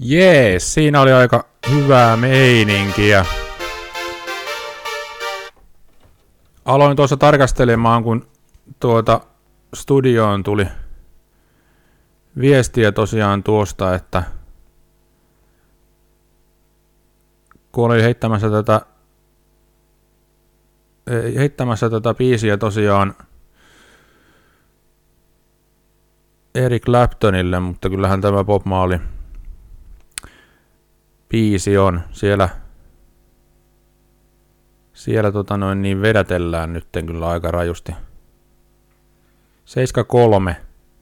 Jees, siinä oli aika hyvää meininkiä. Aloin tuossa tarkastelemaan, kun studioon tuli viestiä tosiaan tuosta, että kun oli heittämässä tätä biisiä tosiaan Eric Claptonille, mutta kyllähän tämä Bob Marley biisi on siellä niin vedätellään nytten kyllä aika rajusti. 73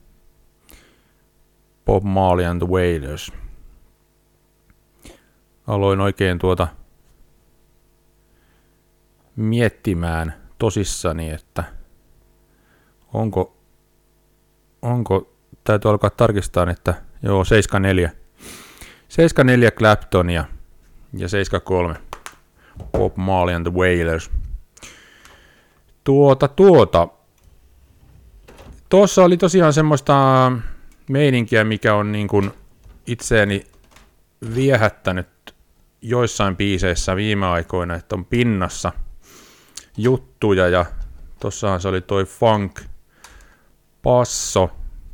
Bob Marley and the Wailers. Aloin oikein miettimään tosissani, että onko täytyy alkaa tarkistaa, että joo, 74 Claptonia ja 73 Bob Marley and the Wailers. Tuossa oli tosiaan semmoista meininkiä, mikä on niin kuin itseäni viehättänyt joissain biiseissä viime aikoina, että on pinnassa juttuja, ja tossahan se oli toi funk passo,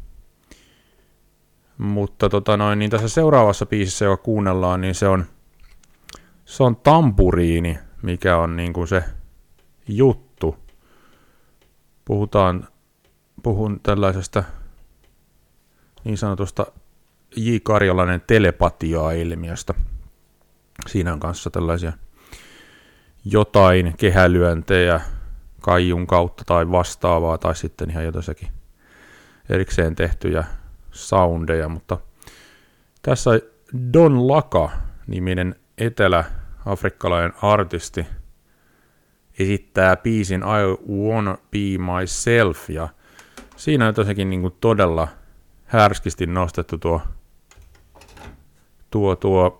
mutta niin tässä seuraavassa biisissä, joka kuunnellaan, niin se on tampuriini, mikä on niin kuin se juttu. Puhun tällaisesta niin sanotusta J. Karjalainen telepatia-ilmiöstä. Siinä on kanssa tällaisia jotain kehälyöntejä kaijun kautta tai vastaavaa, tai sitten ihan jotaisikin erikseen tehtyjä soundeja, mutta tässä Don Laka-niminen etelä-afrikkalainen artisti esittää biisin I Wanna Be Myself, ja siinä on tosiaankin niin kuin todella härskisti nostettu tuo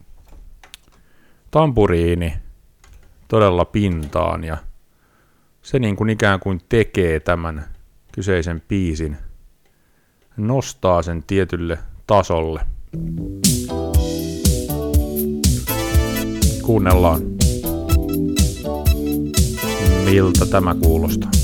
tampuriini todella pintaan, ja se niin kuin ikään kuin tekee tämän kyseisen biisin, nostaa sen tietylle tasolle. Kuunnellaan, miltä tämä kuulostaa.